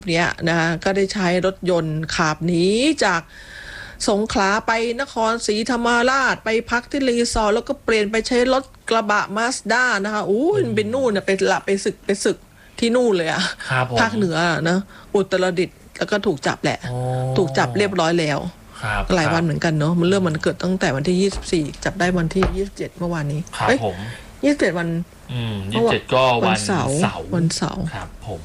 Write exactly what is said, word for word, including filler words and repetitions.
เนี้ยนะคะก็ได้ใช้รถยนต์ขับหนีจากสงขลาไปนครศรีธรรมราชไปพักที่รีสอร์ทแล้วก็เปลี่ยนไปใช้รถกระบะมาสด้านะคะอู้เป็นนู่นนะไปละไปศึกไปศึกที่นู่นเลยอะภาคเหนือนะอุตรดิตถ์แล้วก็ถูกจับแหละถูกจับเรียบร้อยแล้วหลายวันเหมือนกันเนาะมันเรื่องมันเกิดตั้งแต่วันที่ยี่สิบสี่จับได้วันที่ยี่สิบเจ็ดเมื่อวานนี้ครับผมยี่สิบเจ็ดวันอืมยี่สิบเจ็ดก็วันเสาร์วันเสาร์ครับผม